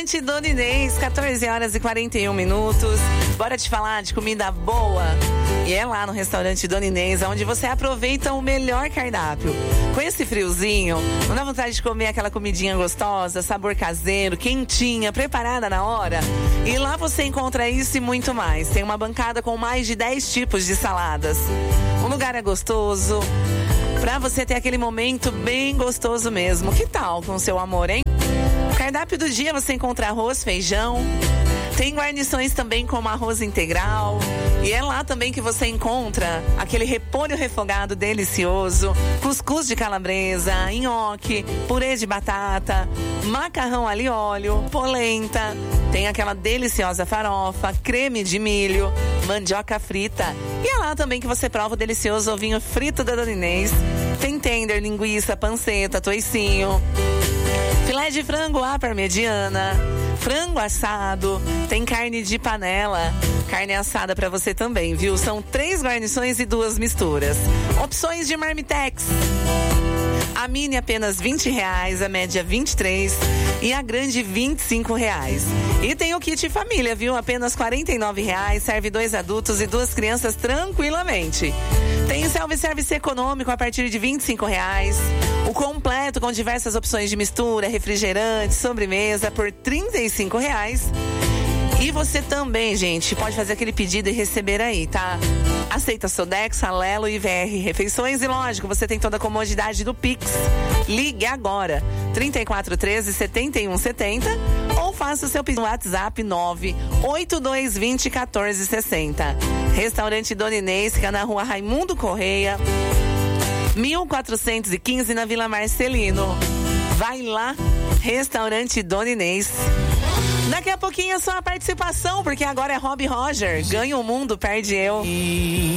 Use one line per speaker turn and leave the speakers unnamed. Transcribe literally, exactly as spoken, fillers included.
Restaurante Dona Inês, quatorze horas e quarenta e um minutos. Bora te falar de comida boa. E é lá no Restaurante Dona Inês, onde você aproveita o melhor cardápio. Com esse friozinho, não dá vontade de comer aquela comidinha gostosa, sabor caseiro, quentinha, preparada na hora? E lá você encontra isso e muito mais. Tem uma bancada com mais de dez tipos de saladas. O lugar é gostoso, pra você ter aquele momento bem gostoso mesmo. Que tal com seu amor, hein? No cardápio do dia você encontra arroz, feijão. Tem guarnições também como arroz integral. E é lá também que você encontra aquele repolho refogado delicioso, cuscuz de calabresa, nhoque, purê de batata, macarrão alho e óleo, polenta. Tem aquela deliciosa farofa, creme de milho, mandioca frita. E é lá também que você prova o delicioso ovinho frito da Dona Inês. Tem tender, linguiça, panceta, toicinho, filé de frango à parmegiana, frango assado, tem carne de panela, carne assada pra você também, viu? São três guarnições e duas misturas. Opções de marmitex. A mini apenas vinte reais, a média vinte e três e a grande vinte e cinco reais. E tem o kit família, viu? Apenas quarenta e nove reais, serve dois adultos e duas crianças tranquilamente. Tem self-service econômico a partir de vinte e cinco reais. O completo com diversas opções de mistura, refrigerante, sobremesa por trinta e cinco reais. E você também, gente, pode fazer aquele pedido e receber aí, tá? Aceita Sodexo, Alelo e V R Refeições. E lógico, você tem toda a comodidade do Pix. Ligue agora, trinta e quatro, treze, setenta e um, setenta, ou faça o seu pedido no WhatsApp nove oito dois vinte, quatorze sessenta. Restaurante Dona Inês, fica na rua Raimundo Correia, mil quatrocentos e quinze, na Vila Marcelino. Vai lá, Restaurante Dona Inês. Daqui a pouquinho é só a participação, porque agora é Rob Roger. Ganha o mundo, perde eu.